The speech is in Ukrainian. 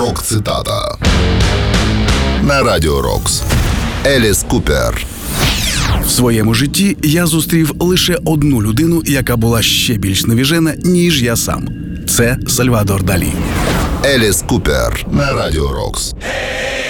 Рок-цитата на Радіо Рокс. Еліс Купер. В своєму житті я зустрів лише одну людину, яка була ще більш навіжена, ніж я сам. Це Сальвадор Далі. Еліс Купер на Радіо Рокс.